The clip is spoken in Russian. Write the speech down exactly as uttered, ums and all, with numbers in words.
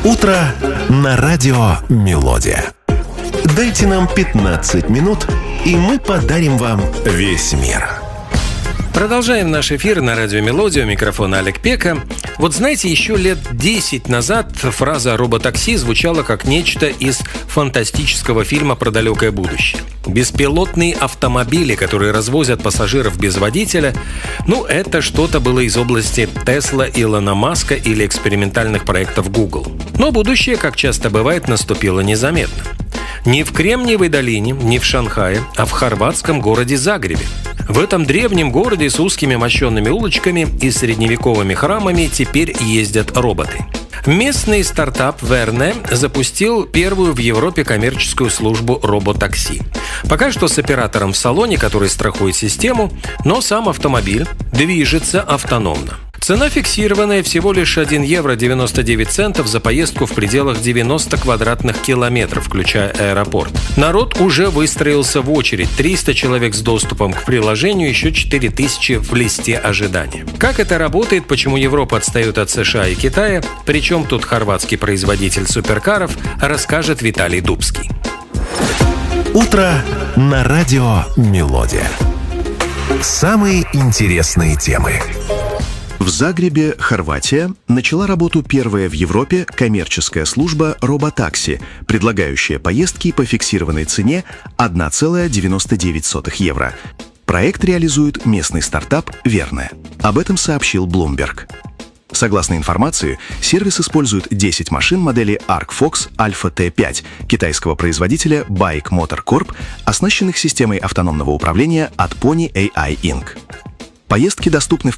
Утро на радио «Мелодия». Дайте нам пятнадцать минут, и мы подарим вам весь мир. Продолжаем наш эфир на радио «Мелодия». У микрофона Олег Пека. Вот знаете, еще лет десять назад фраза «роботакси» звучала как нечто из фантастического фильма про далекое будущее. Беспилотные автомобили, которые развозят пассажиров без водителя, ну, это что-то было из области Тесла, Илона Маска или экспериментальных проектов Google. Но будущее, как часто бывает, наступило незаметно. Не в Кремниевой долине, не в Шанхае, а в хорватском городе Загребе. В этом древнем городе с узкими мощенными улочками и средневековыми храмами теперь ездят роботы. Местный стартап Верне запустил первую в Европе коммерческую службу роботакси. Пока что с оператором в салоне, который страхует систему, но сам автомобиль движется автономно. Цена фиксированная, всего лишь один евро девяносто девять центов за поездку в пределах девяноста квадратных километров, включая аэропорт. Народ уже выстроился в очередь. триста человек с доступом к приложению, еще четыре тысячи в листе ожидания. Как это работает, почему Европа отстает от США и Китая, причем тут хорватский производитель суперкаров, расскажет Виталий Дубский. Утро на радио «Мелодия». Самые интересные темы. В Загребе, Хорватия, начала работу первая в Европе коммерческая служба роботакси, предлагающая поездки по фиксированной цене одна целая девяносто девять сотых евро. Проект реализует местный стартап Верне. Об этом сообщил Bloomberg. Согласно информации, сервис использует десять машин модели Arcfox Alpha T пять китайского производителя Bike Motor Corp, оснащенных системой автономного управления от Pony эй ай инкорпорейтед. Поездки доступны в